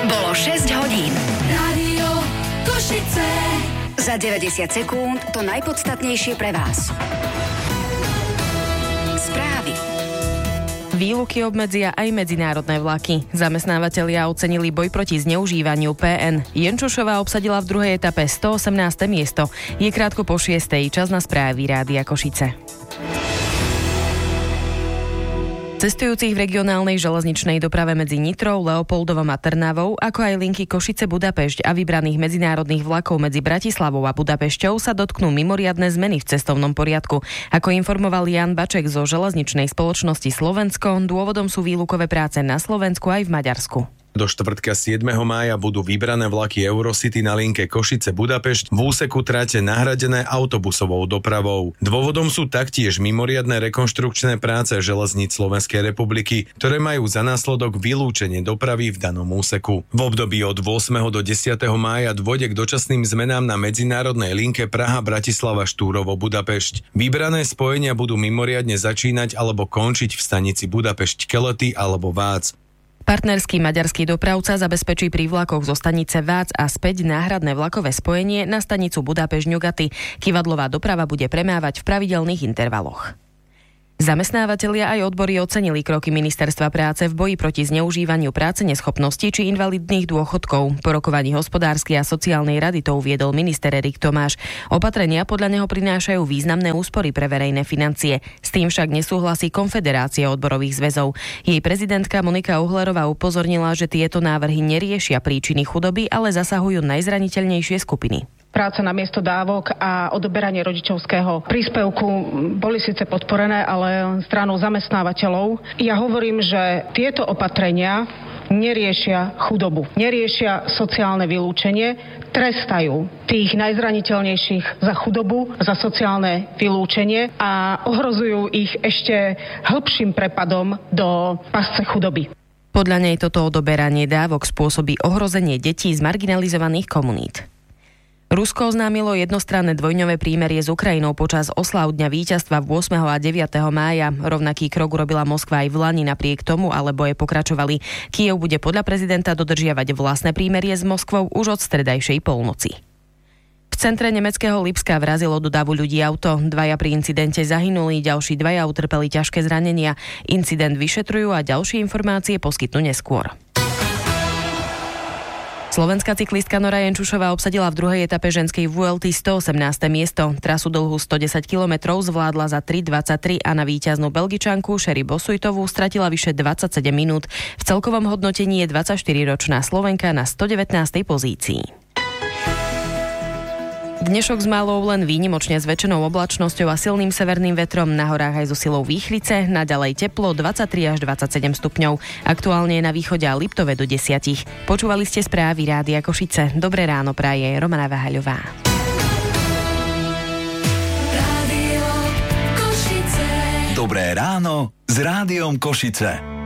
Bolo 6 hodín. Rádio Košice. Za 90 sekúnd to najpodstatnejšie pre vás. Správy. Výluky obmedzia aj medzinárodné vlaky. Zamestnávatelia ocenili boj proti zneužívaniu PN. Jenčošová obsadila v druhej etape 118. miesto. Je krátko po 6. Čas na správy Rádia Košice. Cestujúcich v regionálnej železničnej doprave medzi Nitrou, Leopoldovom a Trnavou, ako aj linky Košice-Budapešť a vybraných medzinárodných vlakov medzi Bratislavou a Budapešťou sa dotknú mimoriadne zmeny v cestovnom poriadku. Ako informoval Jan Baček zo železničnej spoločnosti Slovensko, dôvodom sú výlukové práce na Slovensku aj v Maďarsku. Do štvrtka 7. mája budú vybrané vlaky Eurocity na linke Košice-Budapešť v úseku trate nahradené autobusovou dopravou. Dôvodom sú taktiež mimoriadne rekonštrukčné práce železníc Slovenskej republiky, ktoré majú za následok vylúčenie dopravy v danom úseku. V období od 8. do 10. mája dôjde k dočasným zmenám na medzinárodnej linke Praha-Bratislava-Štúrovo-Budapešť. Vybrané spojenia budú mimoriadne začínať alebo končiť v stanici Budapešť-Kelety alebo Vác. Partnerský maďarský dopravca zabezpečí pri vlakoch zo stanice Vác a späť náhradné vlakové spojenie na stanicu Budapešť-Ňugaty. Kivadlová doprava bude premávať v pravidelných intervaloch. Zamestnávatelia aj odbory ocenili kroky Ministerstva práce v boji proti zneužívaniu práce neschopnosti či invalidných dôchodkov. Po rokovaní hospodárskej a sociálnej rady to uviedol minister Erik Tomáš. Opatrenia podľa neho prinášajú významné úspory pre verejné financie. S tým však nesúhlasí Konfederácia odborových zväzov. Jej prezidentka Monika Uhlerová upozornila, že tieto návrhy neriešia príčiny chudoby, ale zasahujú najzraniteľnejšie skupiny. Práca na miesto dávok a odoberanie rodičovského príspevku boli síce podporené, ale stranou zamestnávateľov. Ja hovorím, že tieto opatrenia neriešia chudobu, neriešia sociálne vylúčenie, trestajú tých najzraniteľnejších za chudobu, za sociálne vylúčenie a ohrozujú ich ešte hĺbším prepadom do pasce chudoby. Podľa nej toto odoberanie dávok spôsobí ohrozenie detí z marginalizovaných komunít. Rusko oznámilo jednostranné dvojňové prímerie s Ukrajinou počas osláv Dňa víťazstva 8. a 9. mája. Rovnaký krok urobila Moskva aj v lani, napriek tomu ale boje pokračovali. Kyjev bude podľa prezidenta dodržiavať vlastné prímerie s Moskvou už od stredajšej polnoci. V centre nemeckého Lipska vrazilo do davu ľudí auto. 2 pri incidente zahynuli, ďalší 2 utrpeli ťažké zranenia. Incident vyšetrujú a ďalšie informácie poskytnú neskôr. Slovenská cyklistka Nora Jenčušová obsadila v druhej etape ženskej VLT 118. miesto. Trasu dlhú 110 km zvládla za 3:23 a na víťaznú Belgičanku Sherry Bossuitovú stratila vyše 27 minút. V celkovom hodnotení je 24-ročná Slovenka na 119. pozícii. Dnešok s malou len výnimočne zväčšenou oblačnosťou a silným severným vetrom, na horách aj so silou výchrice, naďalej teplo 23 až 27 stupňov. Aktuálne je na východe a Liptove do 10. Počúvali ste správy Rádia Košice. Dobré ráno praje Romana Vahaľová. Rádio Košice. Dobré ráno s Rádiom Košice.